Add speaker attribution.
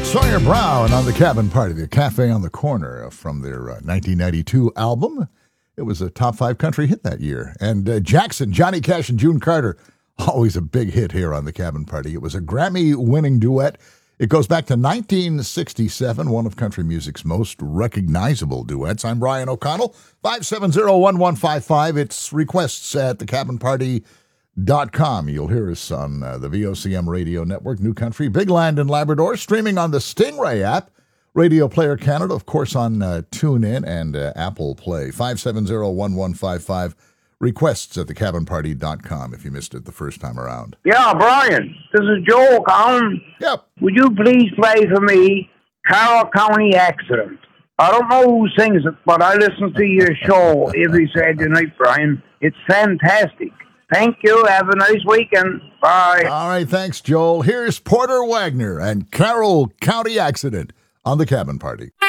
Speaker 1: Sawyer Brown on the Cabin Party, the Cafe on the Corner from their 1992 album. It was a top 5 country hit that year. And Jackson, Johnny Cash, and June Carter, always a big hit here on the Cabin Party. It was a Grammy-winning duet. It goes back to 1967, one of country music's most recognizable duets. I'm Brian O'Connell, 570-1155. It's requests at thecabinparty.com. You'll hear us on the VOCM Radio Network, New Country, Big Land and Labrador, streaming on the Stingray app, Radio Player Canada, of course, on TuneIn and Apple Play. 570-1155. Requests at thecabinparty.com if you missed it the first time around.
Speaker 2: Yeah, Brian, this is Joe O'Connell.
Speaker 1: Yep.
Speaker 2: Would you please play for me Carroll County Accident? I don't know who sings it, but I listen to your show every Saturday night, Brian. It's fantastic. Thank you. Have a nice weekend. Bye.
Speaker 1: All right, thanks, Joel. Here's Porter Wagner and Carroll County Accident on the Cabin Party.